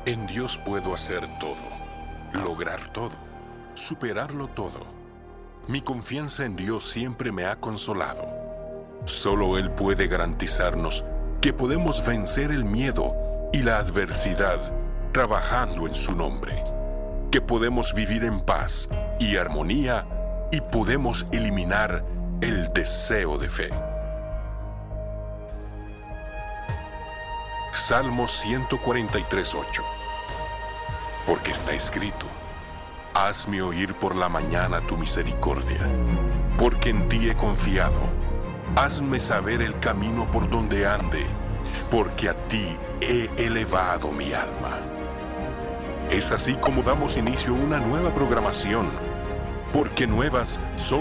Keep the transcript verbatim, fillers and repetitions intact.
En Dios puedo hacer todo, lograr todo, superarlo todo. Mi confianza en Dios siempre me ha consolado. Solo Él puede garantizarnos que podemos vencer el miedo y la adversidad trabajando en su nombre, que podemos vivir en paz y armonía y podemos eliminar el deseo de fe. Salmo ciento cuarenta y tres, ocho. Porque está escrito: hazme oír por la mañana tu misericordia, porque en ti he confiado. Hazme saber el camino por donde ande, porque a ti he elevado mi alma. Es así como damos inicio a una nueva programación, porque nuevas son